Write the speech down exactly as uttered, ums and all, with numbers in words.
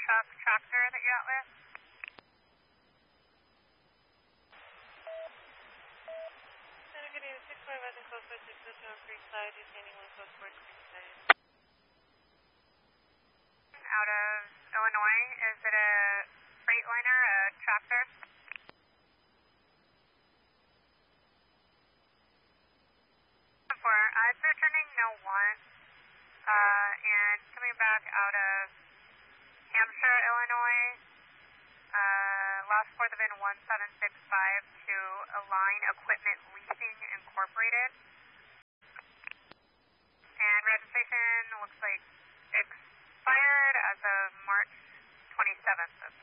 truck tractor that you're out with? Good evening, six five West and Coast Road six oh two Creekside, descending one code towards Creekside. Out of Illinois, is it a Freightliner, a tractor? For, uh, it's returning no one, uh, and coming back out of Hampshire, Illinois, uh, last fourth of in one seven six five to Align Equipment Leasing Incorporated. And registration looks like expired as of March twenty-seventh of